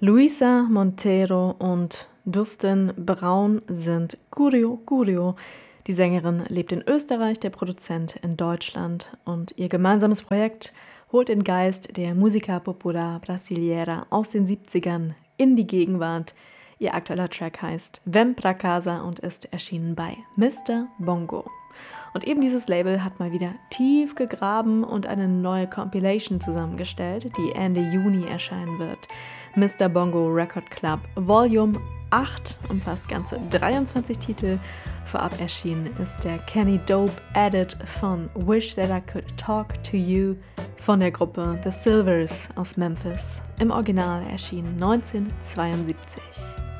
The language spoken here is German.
Luisa Montero und Dustin Braun sind Curio Curio. Die Sängerin lebt in Österreich, der Produzent in Deutschland und ihr gemeinsames Projekt holt den Geist der Música Popular Brasileira aus den 70ern in die Gegenwart. Ihr aktueller Track heißt Vem pra casa und ist erschienen bei Mr. Bongo. Und eben dieses Label hat mal wieder tief gegraben und eine neue Compilation zusammengestellt, die Ende Juni erscheinen wird. Mr. Bongo Record Club Volume 8 umfasst ganze 23 Titel. Vorab erschienen ist der Kenny Dope Edit von Wish That I Could Talk to You von der Gruppe The Silvers aus Memphis. Im Original erschienen 1972.